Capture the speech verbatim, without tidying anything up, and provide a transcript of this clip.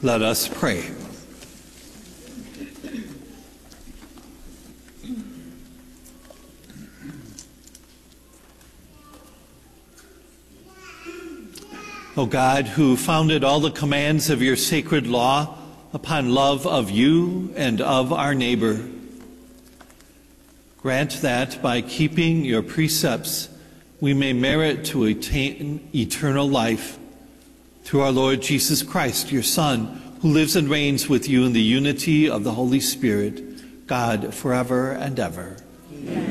Let us pray. O God, who founded all the commands of your sacred law upon love of you and of our neighbor, grant that by keeping your precepts we may merit to attain eternal life through our Lord Jesus Christ, your Son, who lives and reigns with you in the unity of the Holy Spirit, God, forever and ever. Amen.